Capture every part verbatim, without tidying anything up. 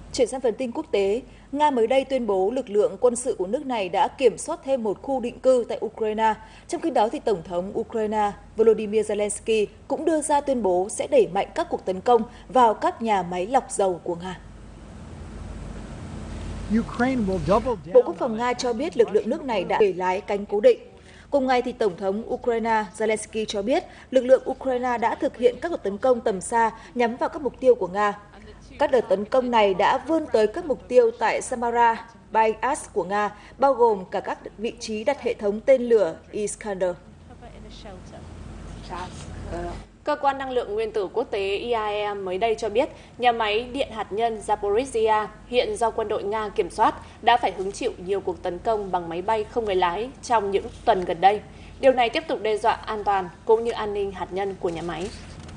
Chuyển sang phần tin quốc tế, Nga mới đây tuyên bố lực lượng quân sự của nước này đã kiểm soát thêm một khu định cư tại Ukraine. Trong khi đó, thì Tổng thống Ukraine Volodymyr Zelensky cũng đưa ra tuyên bố sẽ đẩy mạnh các cuộc tấn công vào các nhà máy lọc dầu của Nga. Bộ Quốc phòng Nga cho biết lực lượng nước này đã bể lái cánh cố định. Cùng ngày, thì Tổng thống Ukraine Zelensky cho biết lực lượng Ukraine đã thực hiện các cuộc tấn công tầm xa nhắm vào các mục tiêu của Nga. Các đợt tấn công này đã vươn tới các mục tiêu tại Samara, Bayas của Nga, bao gồm cả các vị trí đặt hệ thống tên lửa Iskander. Cơ quan năng lượng nguyên tử quốc tế I A E A mới đây cho biết nhà máy điện hạt nhân Zaporizhzhia hiện do quân đội Nga kiểm soát đã phải hứng chịu nhiều cuộc tấn công bằng máy bay không người lái trong những tuần gần đây. Điều này tiếp tục đe dọa an toàn cũng như an ninh hạt nhân của nhà máy.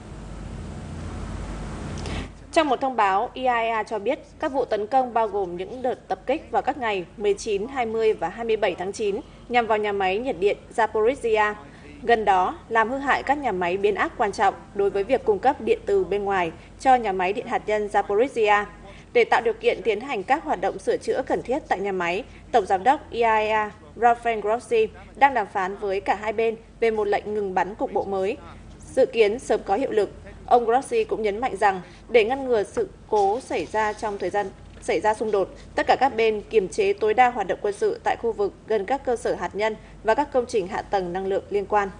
Trong một thông báo, I A E A cho biết các vụ tấn công bao gồm những đợt tập kích vào các ngày mười chín, hai mươi và hai mươi bảy tháng chín nhằm vào nhà máy nhiệt điện Zaporizhzhia. Gần đó, làm hư hại các nhà máy biến áp quan trọng đối với việc cung cấp điện từ bên ngoài cho nhà máy điện hạt nhân Zaporizhzhia. Để tạo điều kiện tiến hành các hoạt động sửa chữa cần thiết tại nhà máy, Tổng giám đốc I A E A Rafael Grossi đang đàm phán với cả hai bên về một lệnh ngừng bắn cục bộ mới, dự kiến sớm có hiệu lực. Ông Grossi cũng nhấn mạnh rằng để ngăn ngừa sự cố xảy ra trong thời gian xảy ra xung đột, tất cả các bên kiềm chế tối đa hoạt động quân sự tại khu vực gần các cơ sở hạt nhân và các công trình hạ tầng năng lượng liên quan.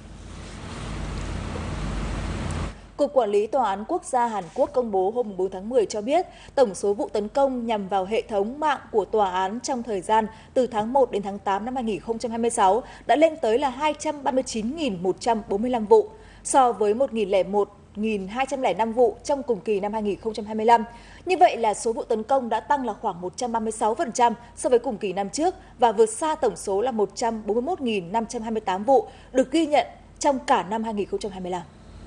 Cục Quản lý Tòa án Quốc gia Hàn Quốc công bố hôm bốn tháng mười cho biết tổng số vụ tấn công nhằm vào hệ thống mạng của tòa án trong thời gian từ tháng một đến tháng tám năm hai nghìn không trăm hai mươi sáu đã lên tới là hai trăm ba mươi chín nghìn một trăm bốn mươi lăm vụ, so với một nghìn hai trăm lẻ năm vụ trong cùng kỳ năm hai nghìn không trăm hai mươi lăm. Như vậy là số vụ tấn công đã tăng là khoảng một trăm ba mươi sáu phần trăm so với cùng kỳ năm trước và vượt xa tổng số là một trăm bốn mươi mốt nghìn năm trăm hai mươi tám vụ được ghi nhận trong cả năm hai nghìn không trăm hai mươi lăm.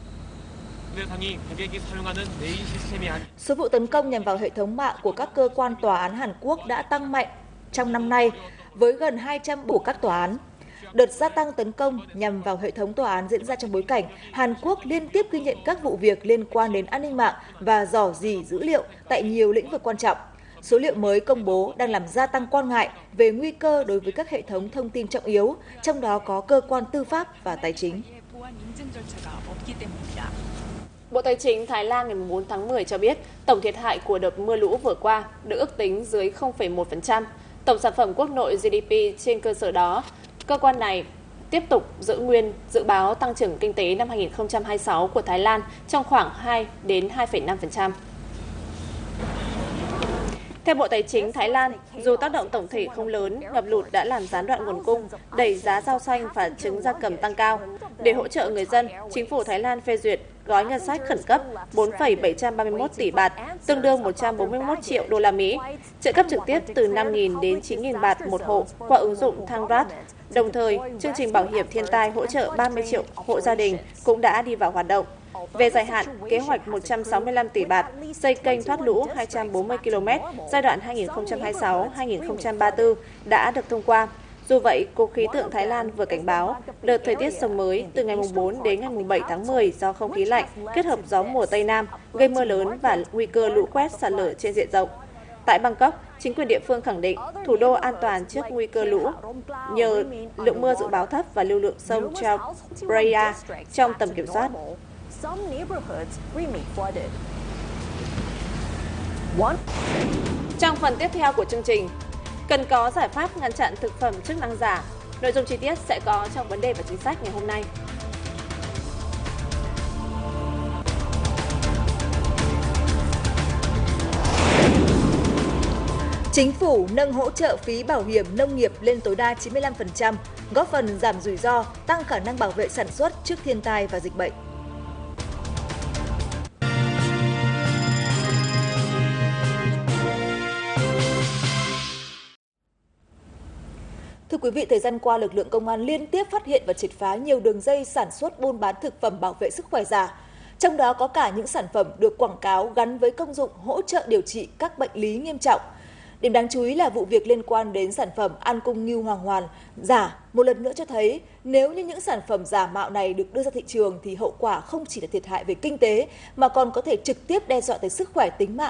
Số vụ tấn công nhằm vào hệ thống mạng của các cơ quan tòa án Hàn Quốc đã tăng mạnh trong năm nay với gần hai trăm vụ các tòa án. Đợt gia tăng tấn công nhằm vào hệ thống tòa án diễn ra trong bối cảnh Hàn Quốc liên tiếp ghi nhận các vụ việc liên quan đến an ninh mạng và rò rỉ dữ liệu tại nhiều lĩnh vực quan trọng. Số liệu mới công bố đang làm gia tăng quan ngại về nguy cơ đối với các hệ thống thông tin trọng yếu, trong đó có cơ quan tư pháp và tài chính. Bộ Tài chính Thái Lan ngày bốn tháng mười cho biết tổng thiệt hại của đợt mưa lũ vừa qua được ước tính dưới không phẩy một phần trăm tổng sản phẩm quốc nội G D P. Trên cơ sở đó, cơ quan này tiếp tục giữ nguyên dự báo tăng trưởng kinh tế năm hai nghìn không trăm hai mươi sáu của Thái Lan trong khoảng hai đến hai phẩy năm phần trăm. Theo Bộ Tài chính Thái Lan, dù tác động tổng thể không lớn, ngập lụt đã làm gián đoạn nguồn cung, đẩy giá rau xanh và trứng gia cầm tăng cao. Để hỗ trợ người dân, chính phủ Thái Lan phê duyệt gói ngân sách khẩn cấp bốn phẩy bảy trăm ba mươi mốt tỷ baht, tương đương một trăm bốn mươi mốt triệu đô la Mỹ, trợ cấp trực tiếp từ năm nghìn đến chín nghìn baht một hộ qua ứng dụng Thangrat. Đồng thời, chương trình bảo hiểm thiên tai hỗ trợ ba mươi triệu hộ gia đình cũng đã đi vào hoạt động. Về dài hạn, kế hoạch một trăm sáu mươi lăm tỷ baht xây kênh thoát lũ hai trăm bốn mươi ki lô mét giai đoạn hai nghìn không trăm hai mươi sáu đến hai nghìn không trăm ba mươi tư đã được thông qua. Dù vậy, Cục Khí tượng Thái Lan vừa cảnh báo đợt thời tiết sớm mới từ ngày bốn đến ngày bảy tháng mười do không khí lạnh kết hợp gió mùa Tây Nam gây mưa lớn và nguy cơ lũ quét sạt lở trên diện rộng. Tại Bangkok, chính quyền địa phương khẳng định thủ đô an toàn trước nguy cơ lũ nhờ lượng mưa dự báo thấp và lưu lượng sông Chao Phraya trong tầm kiểm soát. Trong phần tiếp theo của chương trình, cần có giải pháp ngăn chặn thực phẩm chức năng giả. Nội dung chi tiết sẽ có trong vấn đề và chính sách ngày hôm nay. Chính phủ nâng hỗ trợ phí bảo hiểm nông nghiệp lên tối đa chín mươi lăm phần trăm, góp phần giảm rủi ro, tăng khả năng bảo vệ sản xuất trước thiên tai và dịch bệnh. Thưa quý vị, thời gian qua, lực lượng công an liên tiếp phát hiện và triệt phá nhiều đường dây sản xuất buôn bán thực phẩm bảo vệ sức khỏe giả. Trong đó có cả những sản phẩm được quảng cáo gắn với công dụng hỗ trợ điều trị các bệnh lý nghiêm trọng. Điểm đáng chú ý là vụ việc liên quan đến sản phẩm An Cung Ngưu Hoàng Hoàn giả một lần nữa cho thấy nếu như những sản phẩm giả mạo này được đưa ra thị trường thì hậu quả không chỉ là thiệt hại về kinh tế mà còn có thể trực tiếp đe dọa tới sức khỏe tính mạng